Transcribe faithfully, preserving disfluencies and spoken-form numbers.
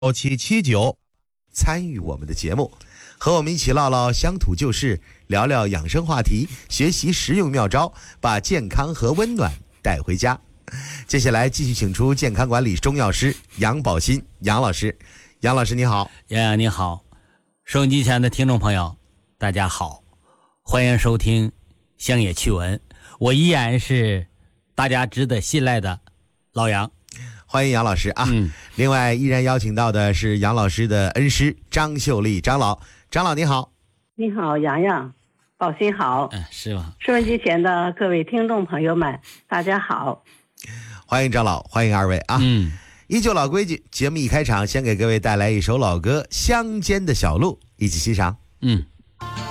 七七九， 参与我们的节目，和我们一起唠唠乡土旧事，聊聊养生话题，学习实用妙招，把健康和温暖带回家。接下来继续请出健康管理中药师杨宝新杨老师。杨老师你好。 洋洋你好，收音机前的听众朋友大家好，欢迎收听乡野趣闻，我依然是大家值得信赖的老杨。 欢迎杨老师啊、 嗯、 另外依然邀请到的是杨老师的恩师张秀丽张老。张老你好。 你好洋洋，宝新好。 嗯，是吗？ 收音机前的各位听众朋友们大家好。 欢迎张老，欢迎二位啊。 嗯， 依旧老规矩，节目一开场先给各位带来一首老歌《乡间的小路》，一起欣赏。 嗯。